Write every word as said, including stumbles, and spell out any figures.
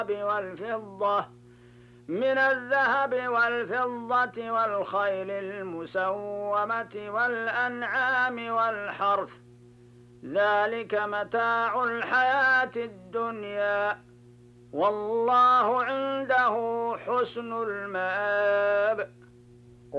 والفضة من الذهب والفضة والخيل المسومة والأنعام والحرث ذلك متاع الحياة الدنيا والله عنده حسن المآب